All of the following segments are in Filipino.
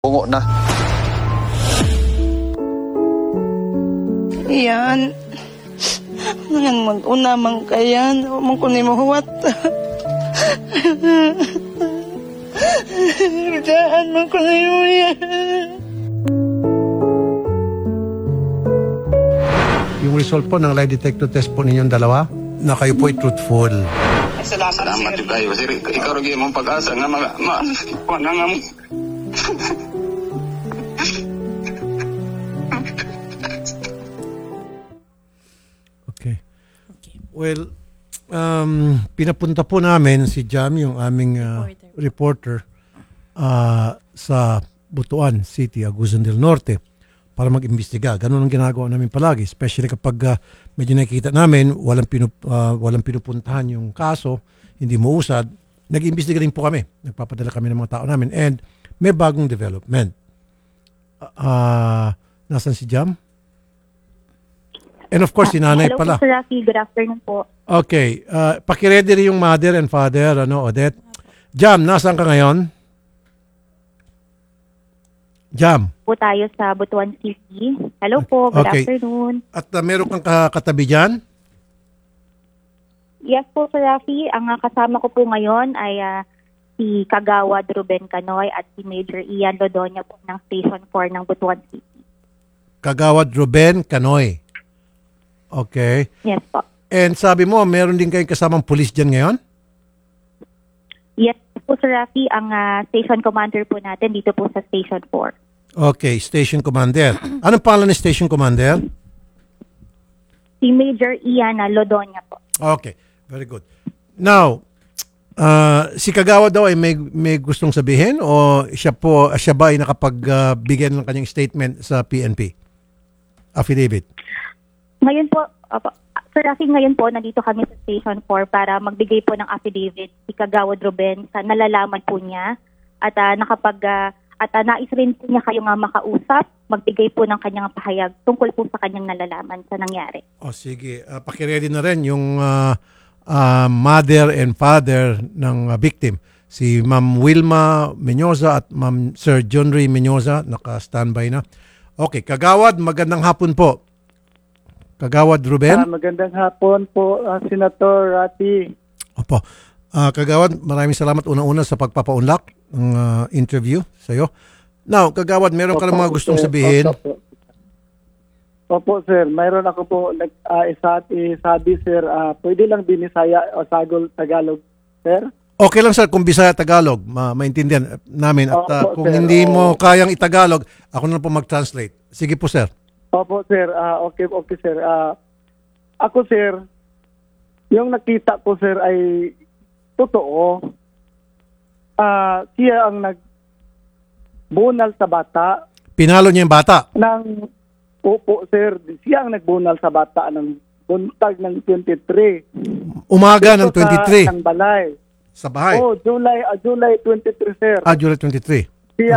Bungo na. Iyan. Ngayon mag-una man kayan. Huwag mo kunin mo huwat. Daan mo kunin mo yan. Yung result po ng lie detector test po ninyong dalawa, na kayo po ay truthful. Salamat kayo. Sir, ikaw rin mong pag-asa nga mga nga mo. Okay. Well, pinapunta po namin si Jam, yung aming reporter sa Butuan City, Agusan del Norte, para mag-imbestiga. Ganun ang ginagawa namin palagi, especially kapag medyo nakikita namin walang pinupuntahan yung kaso, hindi mausad, nag-imbestiga rin po kami. Nagpapadala kami ng mga tao namin and may bagong development. Nasaan si Jam? And of course, si nanay pala. Hello po, Sir Rafi. Good afternoon po. Okay. Pakiredy rin yung mother and father, Odette. Jam, nasaan ka ngayon? Jam. Po tayo sa Butuan City. Hello po. Good afternoon. At meron kang katabi dyan? Yes po, Sir Rafi. Ang kasama ko po ngayon ay si Kagawad Ruben Canoy at si Major Ian Lodonia po ng Station 4 ng Butuan City. Kagawad Ruben Canoy. Okay. Yes po. And sabi mo, meron din kayong kasamang pulis dyan ngayon? Yes po, Sir Rafi. Ang station commander po natin dito po sa Station 4. Okay, Station Commander. Anong pangalan ni Station Commander? Si Major Ian Lodonia po. Okay, very good. Now, si Kagawad daw ay may gustong sabihin o siya ba ay nakapagbigay ng kanyang statement sa PNP? Affidavit. Ngayon po, Sir Rafi, ngayon po, nandito kami sa Station 4 para magbigay po ng affidavit si Kagawad Ruben sa nalalaman po niya at nais rin po niya kayo nga makausap, magbigay po ng kanyang pahayag tungkol po sa kanyang nalalaman sa nangyari. O sige, pakiready na rin yung mother and father ng victim. Si Ma'am Wilma Menyoza at Ma'am Sir John Ray Menyoza, naka-standby na. Okay, Kagawad, magandang hapon po. Kagawad Ruben? Magandang hapon po, Senator Rafi. Opo. Kagawad, maraming salamat unang-una sa pagpapaunlak ng interview sa iyo. Now, Kagawad, meron ka ng mga gustong sabihin? Opo, sir. Mayroon ako po sabi, sir, pwede lang binisaya o sagol Tagalog, sir? Okay lang, sir, kung Bisaya Tagalog, maintindihan namin. At Opo, kung sir, hindi mo kayang itagalog, ako na po mag-translate. Sige po, sir. Opo, sir. Okay, sir. Ako, sir, yung nakita ko, sir, ay totoo. Siya ang nagbunal sa bata. Pinalo niya yung bata? Opo, sir. Siya ang nagbunal sa bata ng buntag ng 23. Umaga ng 23? Sa balay. Sa bahay? Oh, July 23, sir. July 23. Siya,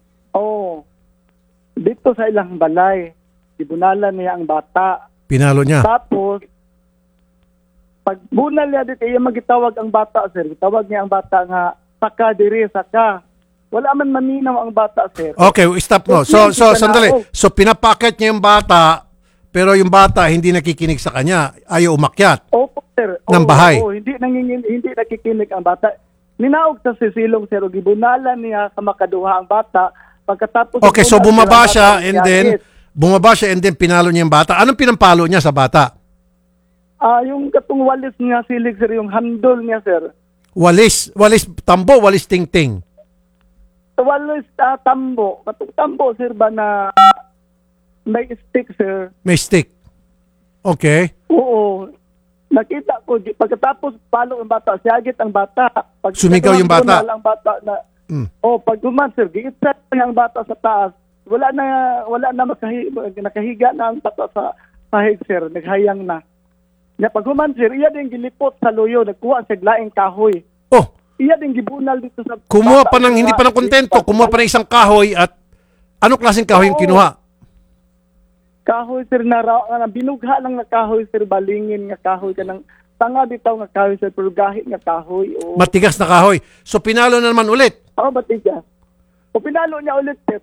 dito sa ilang balay. Ibunalan niya ang bata. Pinalo niya? Tapos, pag bunal niya dito, iya magitawag ang bata, sir. Tawag niya ang bata nga, saka diri, saka. Wala man maminaw ang bata, sir. Okay, stop no. So sandali. So pinapakit niya yung bata, pero yung bata hindi nakikinig sa kanya. Ayaw umakyat. Opo, sir. Ng bahay. Hindi nakikinig ang bata. Ninaog sa sisilong, sir. Gibunalan niya kamakaduha ang bata. Pagkatapos... Okay, so bumaba siya and then pinalo niya yung bata. Anong pinampalo niya sa bata? Yung katong walis niya, silig, sir. Yung handle niya, sir. Walis tambo, walis ting-ting. Walis tambo. Katong tambo, sir, ba na may stick, sir. May stick. Okay. Oo. Nakita ko, pagkatapos palo ang bata, siyagit ang bata. Sumigaw yung bata. Ang bata na, pag guman, sir, giitsa niya ang bata sa taas. Wala na nakahiga na ang bata sa sahig, sir. Naghayang na. Nga pag human, sir, iya din gilipot sa luyo, nagkuha sa glaing kahoy. Oh. Iya din gibunal dito sa Kumuha pa ng, hindi pa ng kontento, kumuha pa ng isang kahoy at anong klaseng kahoy yung kinuha? Kahoy, sir, na binugha lang na kahoy, sir, balingin nga kahoy ka ng tanga bitaw nga kahoy, sir, pero gahit nga kahoy. Matigas na kahoy. So pinalo na naman ulit? Matigas. O pinalo niya ulit, sir.